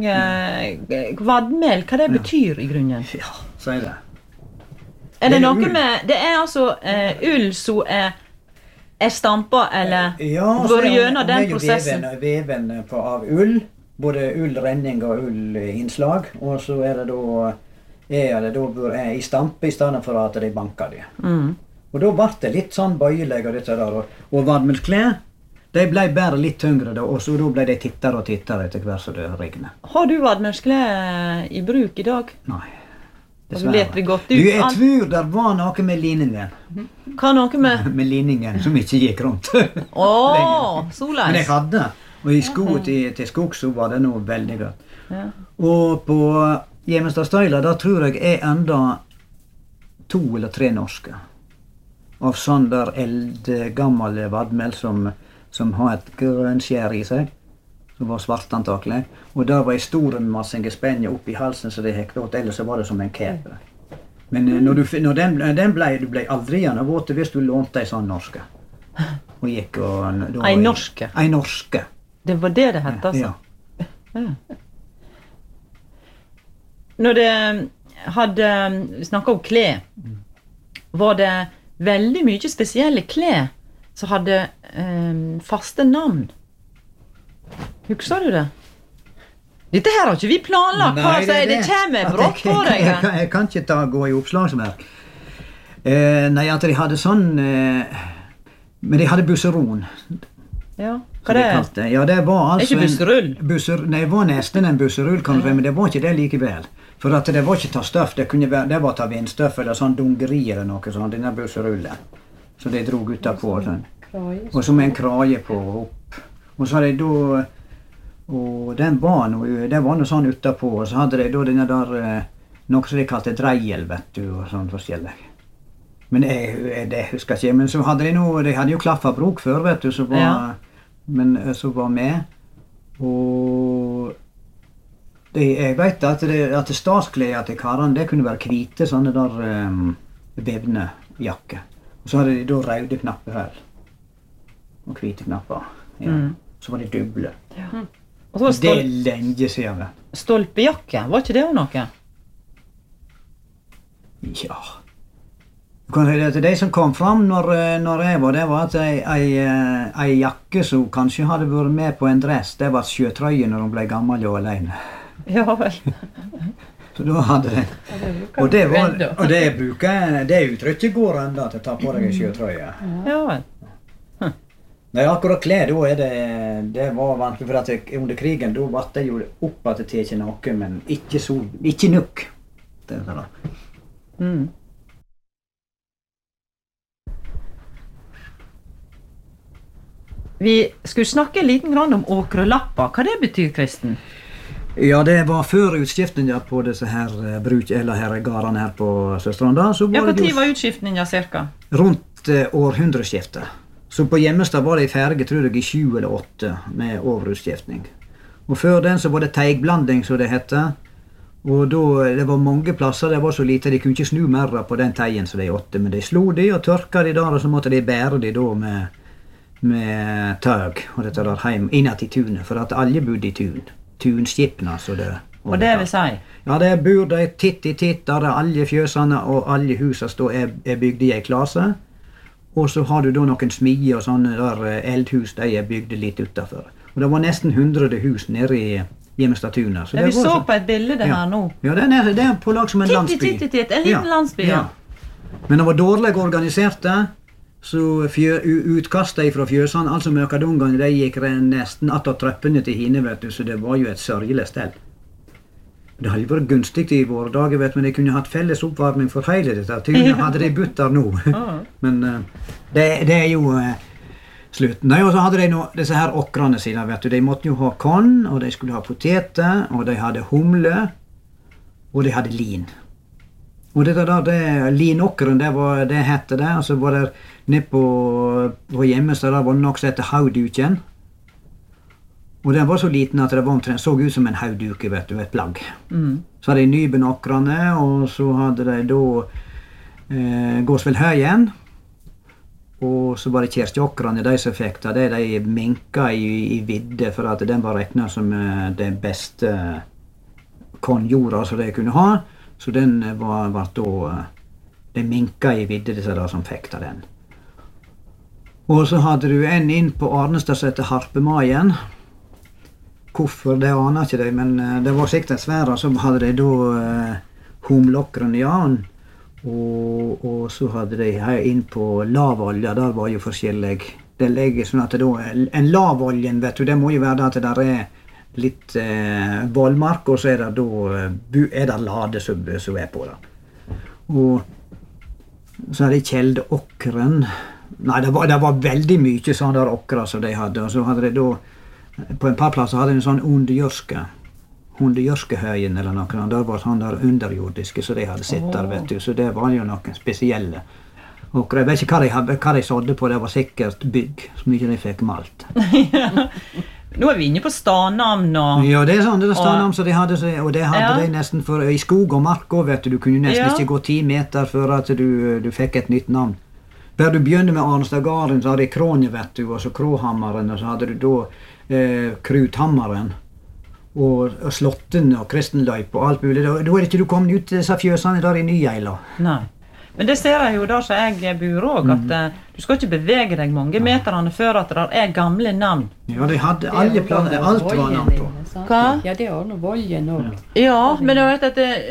vadmel, hva det betyr i grunnen? Ja, sier det. Er det Det er noe ull. med, det er altså ull som er stampa, eller Ja, går gjennom den det er prosessen? jo veven av ull, både ullrenning og ullinnslag, og så er det da i stampe i stedet for at de banker det. Og da ble det litt sånn bøyelig og dette der, og vadmelsklær, de ble bare litt tyngre da, og så da ble de tittere og tittere etter hver som det regnet. Har du vadmelsklær i bruk i dag? Nei. Og du leter det godt ut? Du, jeg tror det var noe med liningen. Hva noe med? Med liningen som ikke gikk rundt. Åh, Men jeg soleis. hadde, og i sko til skog så var det noe veldig godt. Ja. Og på Hjemestadstøyla, da tror jeg er enda 2 eller 3 norske. Av sånn der eldgammel vadmel som har et grønnskjær i seg. Som var svart antakelig. Og der var en stor massengespenje opp i halsen så det hekk åt, ellers så var det som en kæpe. Men når den ble aldri igjen våt hvis du lånte ei sånn norske. Og gikk og... Ei norske? Ei norske. Det var det hette, altså? Ja. Når det hadde snakket om klær, var det veldig mye spesielle klær som hadde faste navn? Husker du det? Dette her har ikke vi planlagt, hva sier det kommer brått på deg. Jeg kan ikke gå i oppslagsverk. Nei, at de hadde sånn... Men de hadde busseron. Ja, som hva de det er? kalte det. Ja, det var altså ikke busserull? Nei, det var nesten en busserull, kan du si, men det var ikke det likevel. For at det var ikke ta støff, det var ta vindstøff eller sånn dungeri eller noe sånn, denne busserullen. Så de drog utapå sånn. Og så med en kraje på opp. Og så hadde de da... Og det var noe sånn utapå, og så hadde de da denne der, noe som de kalte dreiel, vet du, og sånn forskjellig. Men det husker jeg ikke, men så hadde de hadde jo klaffabrok før, vet du, som var med, og jeg vet at statsklær til karene, det kunne være hvite, sånne der vevne jakker. Og så hadde de da røde knapper her, og hvite knapper, ja. Så var de duble. Ja. Og så var Det er lenge siden. stolpejakke, var ikke det jo noe? Ja. De som kom fram når jeg var, det var at ei jakke som kanskje hadde vært med på en dress, det var sjøtrøye når hun ble gammel og alene. Ja vel. Så da hadde det. Og det uttrykket går enda til å ta på deg en sjøtrøye. Ja vel. Nei, akkurat klær, det var vanskelig, for at under krigen, da var det jo opp at det ikke noe, men ikke nok. Det er sånn. Vi skulle snakke en liten grann om åkrelappa. Hva det betyr, Kristen? Ja, det var før utskiftningen på disse her garene her på Sørstranda. Ja, hva tid var utskiftningen cirka? Rundt århundreskiftet. Så på Hjemmestad var det ferdig, tror jeg, i 7 eller 8 med overutskiftning. Og før den så var det teigblanding, som det hette. Og da, det var mange plasser, det var så lite, de kunne ikke snu merra på den teien som de åtte, men de slo de og tørka de der, og så måtte de bære de da med tøg, og dette der heim, innad i tunet, for at alle bodde i tun. Tunskipene, så det... Og det vil si? Ja, det bor de titt i titt, der alle fjøsene og alle husene er bygd i en klase, og så har du da noen smier og sånne der eldhus, de er bygd litt utenfor. Og det var nesten 100 hus nede i Gjemestad-tunet. Ja, vi så på et bilde her nå. Ja, det er på lag som en landsby. Titt, en liten landsby, ja. Men det var dårlig organiserte, så utkastet fra fjøsene, altså møkadungene, de gikk nesten attåt trøppene til hine, vet du, så det var jo et sørgelig sted. Det hadde vært gunstig i våre dager, vet du, men de kunne hatt felles oppvarming for hele dette. Tunet hadde de butt der nå. Men det er jo slutten. Nei, og så hadde de nå disse her okrane sine, vet du. De måtte jo ha korn, og de skulle ha poteter, og de hadde humle, og de hadde lin. Og dette der, linåkeren, det hette det, og så var det nede på Gjemestad, der var det nok som hette hauduken. Og den var så liten at det var omtrent så ut som en hauduke, vet du, et plagg. Så hadde de nybenåkrene, og så hadde de da Gåsvelhøyen, og så var det kjerstjåkrene, de som fikk det, de minka i vidde, for at den var regnet som den beste kornjorda som de kunne ha, så den var da, de minka i vidde, disse der som fikk den. Og så hadde du en inn på Arnestad som heter Harpemaien. Hvorfor, det aner ikke de, men det var sikkert en svære, så hadde de da humlokkeren, ja, og så hadde de inn på lavolja, der var jo forskjellig. Det legger sånn at en lavoljen, vet du, det må jo være at det der litt vollmark, og så er det lade som er på det. Og så hadde de kjeldeokkeren. Nei, det var veldig mye sånn der okkra som de hadde, og så hadde de da, på en par plasser hadde de en sånn hundejørskehøyen eller noe, der var sånn der underjordiske som de hadde sett der, vet du, så det var jo noen spesielle. Og jeg vet ikke hva de sådde på, det var sikkert bygg, så mye de fikk malt. Nå er vi inne på stadnamn og... Ja, det er sånn, det er stadnamn som de hadde, og det hadde de nesten for, i skog og mark også, vet du, du kunne nesten ikke gå 10 meter før at du fikk et nytt navn. Der du begynte med Arnestad-garden, så hadde de Krånje, vet du, og så Kråhammeren, og så hadde du da Kruthammeren, og Slotten og Kristenløyp og alt mulig. Da er det ikke du kommet ut til disse fjøsene der i Nyeila. Nei. Men det ser jeg jo der som jeg bor også, at du skal ikke bevege deg mange meterne før at det er gamle navn. Ja, de hadde alle planer, alt var navn på. Hva? Ja, det er også noe voljen også. Ja, men jeg vet at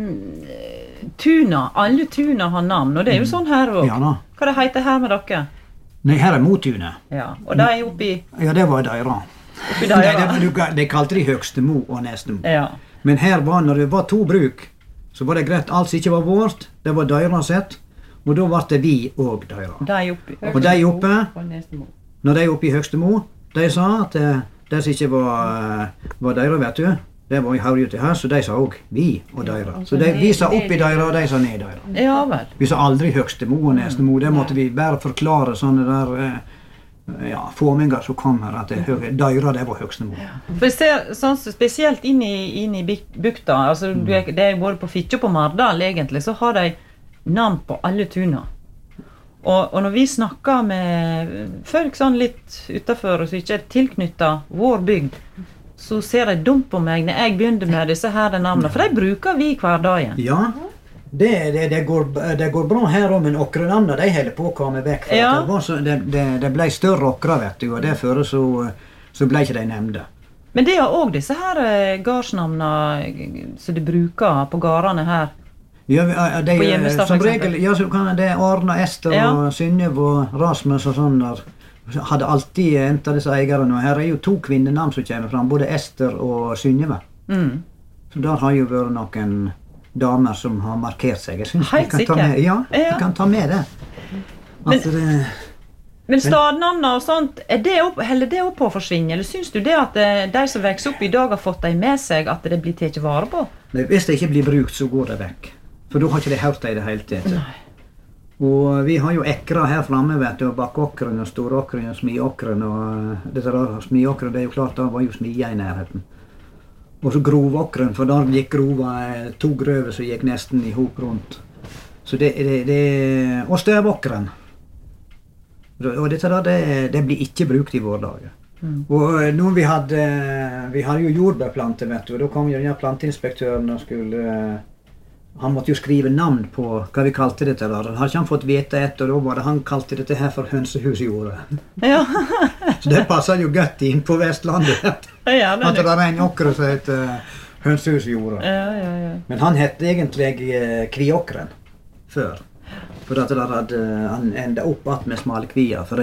tuna, alle tuna har navn, og det er jo sånn her også. Ja da. Hva det heter her med dere? Nei, her er Motunet. Ja, og det er oppi... Ja, det var Døyra. Oppi Døyra. De kalte de Høgstemo og Nestemo. Ja. Men her var, når det var 2 bruk, så var det greit, alt som ikke var vårt, det var Døyra sett, og da var det vi og Døyra. De er oppi. Og de oppe, når de oppe i Høgstemo, de sa at det som ikke var Døyra, vet du, det var i Haugju til her, så de sa også vi og Døyra. Så vi sa oppi Døyra, og de sa ned Døyra. Ja vel. Vi sa aldri Høgstemo og Nestemo, det måtte vi bare forklare sånne der... Ja, forminger som kom her, at Døyra, det var Høgstemo. For jeg ser sånn spesielt inn i bygda, altså det er både på Fitje og på Mardal egentlig, så har de navn på alle tuna. Og når vi snakker med folk sånn litt utenfor, som ikke er tilknyttet vår bygd, så ser de dumt på meg når jeg begynner med disse her navnene, for de bruker vi hver dag. Ja, det går bra her også, men okrenamna, de holder på å komme vekk. For det ble større okra, vet du, og derfor så ble ikke de nevnte. Men det er også disse her gardsnavnene som de bruker på gårdene her. Ja, på Gjemestad, som regel, ja, så kan det Arne, Ester og Synnev og Rasmus og sånn der. Hadde alltid entet disse eierne, og her er jo 2 kvinnenavn som kommer fram, både Ester og Synneve. Så der har jo vært noen damer som har markert seg. Jeg synes vi kan ta med, vi kan ta med det. Men stadnavnene og sånt, heller det opp på å forsvinne? Eller synes du det at de som vokser opp i dag har fått dem med seg, at det blir tatt vare på? Nei, hvis det ikke blir brukt, så går det vekk. For da har ikke de hørt det i det hele tatt. Og vi har jo ekra her framme, vet du, bakkåkeren og storåkeren og smiåkeren, og dette der smiåkeren, det er jo klart, da var jo smia i nærheten. Og så grovåkeren, for da gikk grova 2 grøver som gikk nesten i hop rundt. Så og støvåkeren. Og dette da, det blir ikke brukt i våre dager. Og når vi hadde jo jordbærplanter, vet du, og da kom jo denne planteinspektøren og han måtte jo skrive navn på hva vi kalte dette da. Han hadde ikke han fått vite og da var det han kalte dette her for hønsehusjordet. Ja. Så det passer jo godt inn på Vestlandet. At det var en åker som heter hønsehusjordet. Ja. Men han hette egentlig kviåkeren før. For at han enda opp att med smalekvia. For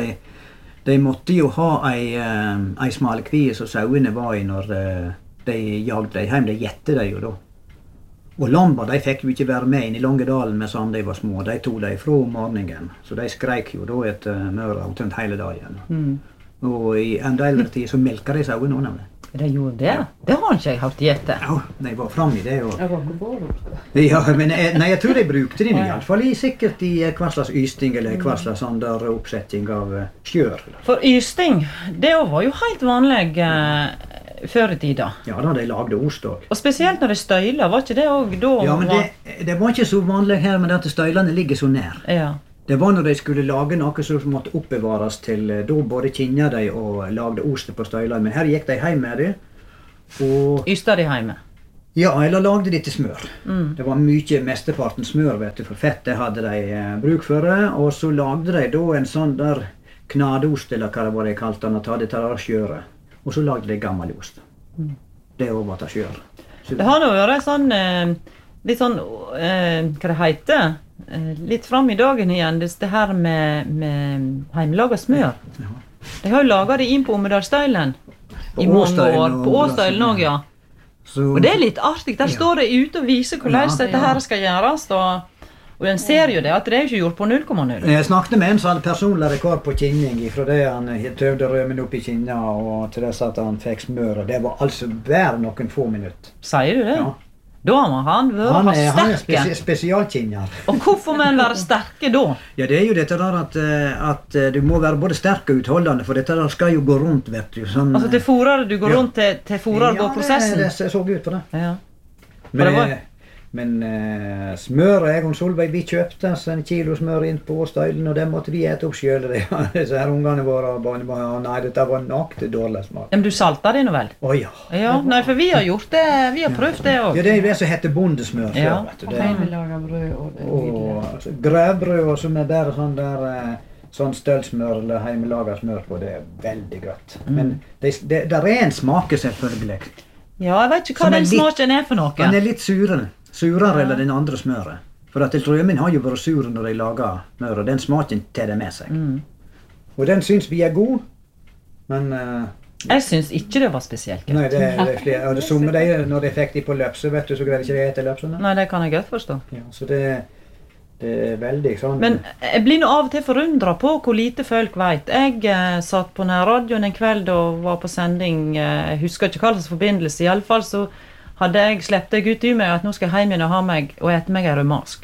de måtte jo ha ei smalekvie som sauene var i når de jagde dem hjem. De gjette dem jo da. Og lampa, de fikk jo ikke være med inn i Longedalen med sånn de var små. De tog dem fra morgenen. Så de skreik jo da etter møra omtrent hele dagen. Og i enda eldre tid så melka de sauene også nemlig. De gjorde det? Det har ikke jeg hatt gjette. Ja, de var frem i det. Og... Jeg var ikke bare. Ja, men jeg tror de brukte det i hvert fall sikkert i hva slags ysting eller hva slags sånn der oppsetting av skjør. For ysting, det var jo helt vanlig før i tida. Ja, da de lagde ost også. Og spesielt når de støyler, var ikke det også da? Ja, men det var ikke så vanlig her med at støylene ligger så nær. Ja. Det var når de skulle lage noe som måtte oppbevares til, da både kinja de og lagde ost på støylene. Men her gikk de hjem med det. Og... Ysta de hjemme? Ja, eller lagde de til smør. Det var mye mesteparten smør, vet du, for fett det hadde de bruk for det. Og så lagde de da en sånn der knadeost, eller hva det var de kalte den, at det tar skjøret. Og så lagde de gammel ost. Det var til skjør. Det har nå vært sånn, litt sånn, hva det heter, litt frem i dagen igjen, det her med hjemmelaget smør. De har jo laget det inn på Ommedalsstøylen i mange år, på Åstøylen også, ja. Og det er litt artig, der står det ute og viser hvordan dette her skal gjøres, og den ser jo det, at det er jo ikke gjort på 0,0. Jeg snakket med en som hadde personlig rekord på kinning, fra det han tøvde rømen opp i kinna, og til dess at han fikk smør, og det var altså bare noen få minutter. Sier du det? Ja. Da må han være sterke. Han er spesialkinner. Og hvorfor må han være sterke da? Ja, det er jo dette der at du må være både sterk og utholdende, for dette der skal jo gå rundt, vet du. Sånn, altså til fôrer, du går rundt til fôrer går prosessen? Ja, det så ut på det. Ja. Men smør, jeg og Solveig, vi kjøpte en kilo smør inn på støylen, og det måtte vi ete opp selv. Disse her ungene våre, nei, dette var nøyaktig dårlig smak. Men du salter det nå vel? Åja. Ja, nei, for vi har gjort det, vi har prøvd det også. Ja, det er jo det som heter bondesmør før, vet du. Og hjemmelaget brød og det og grøvbrød, som er bare sånn der, sånn stølsmør eller hjemmelaget smør på, det er veldig godt. Men der er en smake selvfølgelig. Ja, jeg vet ikke hva den smaken er for noe. Den er litt surere eller den andre smøret. For at rømen har jo vært sur når de lager smør, og den smaken tar det med seg. Og den synes vi er god, men... jeg synes ikke det var spesielt godt. Nei, det er flere. Og det summe de, når de fikk de på løpse, vet du, så greide ikke de etter løpsene. Nei, det kan jeg godt forstå. Ja, så det er veldig sånn... Men jeg blir nå av og til forundret på hvor lite folk vet. Jeg satt på nærradioen en kveld og var på sending, jeg husker ikke hva slags forbindelse, i alle fall så hadde jeg slept deg ut i meg at nå skal jeg hjem igjen og ha meg og ete meg en rømask.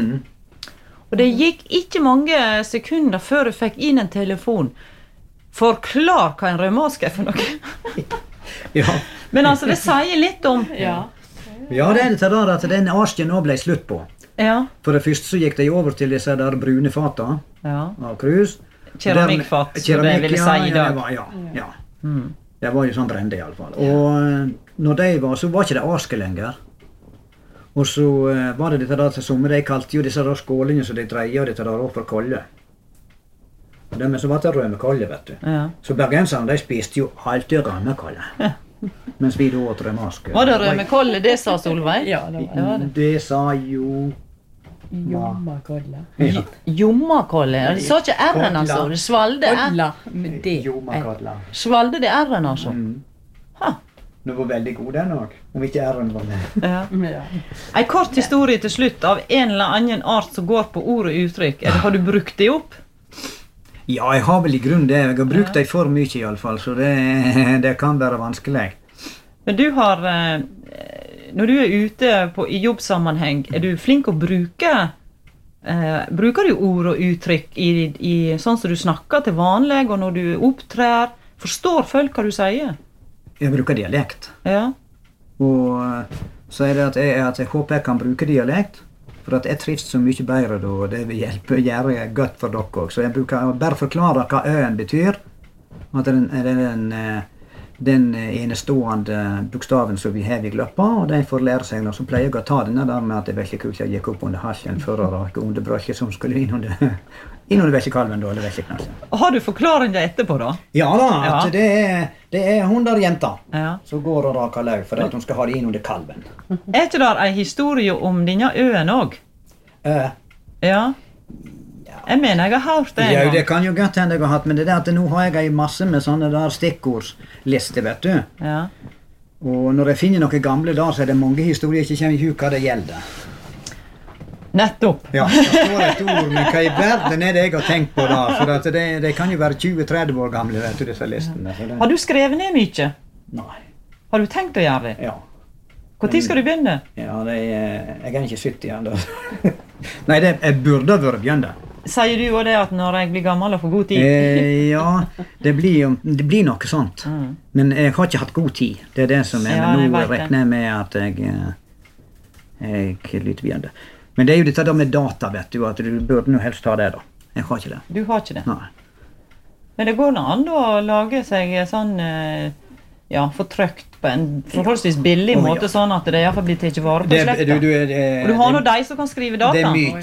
Og det gikk ikke mange sekunder før jeg fikk inn en telefon. Forklar hva en rømask er for noe. Ja. Men altså, det sier litt om... Ja, det er det der at den asken nå ble slutt på. Ja. For det første så gikk de over til disse der brune fata av krus. Keramikkfat, som det vil si i dag. Ja. Det var jo sånn brende i alle fall. Og når de var, så var ikke det aske lenger. Og så var det dette der til sommer, de kalte jo disse der skålene som de dreide, og dette der over kolle. Og dermed så var det rømekolle, vet du. Ja. Så bergenserne, de spiste jo alltid rømekolle. Mens vi da åt rømaske. Var det rømekolle, det sa Solveig? Ja, det var det. Det sa jo... Jommakolle. Jommakolle. Det sa ikke R-en, altså. Det svalde Kolla med det. Jommakolle. Svalde det R-en, altså. Det var veldig god den også, om ikke R-en var med. Ja. En kort historie til slutt av en eller annen art som går på ord og uttrykk. Har du brukt det opp? Ja, jeg har vel i grunn det. Jeg har brukt det for mye i alle fall, så det kan være vanskelig. Men du har, når du er ute i jobbsammenheng, er du flink å bruke, bruker du ord og uttrykk i sånn som du snakker til vanlig, og når du opptrer, forstår folk hva du sier? Jeg bruker dialekt. Ja. Og så er det at jeg håper jeg kan bruke dialekt, for at jeg trives så mye bedre da, og det vil gjøre godt for dere også. Så jeg bruker bare forklare hva øen betyr, at den enestående bokstaven som vi har i gløppa, og de får lære seg når så pleier jeg å ta denne der med at det er veldig kult at jeg gikk opp under halsen for å rake under brøkket som skulle inn under velgekalven da, eller velgeknallen. Har du forklaringen etterpå da? Ja da, at det er hun der jenta som går og raker løv for at hun skal ha det inn under kalven. Er ikke der en historie om denne øen også? Ja. Jeg mener jeg har hørt det en Ja, gang. det kan jo godt hende jeg har hatt, men det er det at nå har jeg en masse med sånne der stikkordslister, vet du. Ja. Og når jeg finner noen gamle der, så er det mange historier jeg ikke kommer i huk hva det gjelder. Nettopp. Ja, det står et ord, men hva i verden er det jeg har tenkt på da? For at det kan jo være 20-30 år gamle, vet du, disse listene. Så det... Har du skrevet ned mye? Nei. Har du tenkt å gjøre det? Ja. Hvor tid skal du begynne? Ja, jeg er ikke 70 igjen da. Nei, jeg burde vært begynt. Sier du jo det at når jeg blir gammel og får god tid? Ja, det blir noe sånt. Men jeg har ikke hatt god tid. Det er det som er, men nå regner jeg med at jeg litt begynner. Men det er jo dette da med data, vet du, at du burde nå helst ha det da. Jeg har ikke det. Du har ikke det? Nei. Men det går an å lage seg sånn, få trykt på en forholdsvis billig måte, sånn at det i hvert fall blir tatt vare på slekta. Og du har nå de som kan skrive data. Det er mye.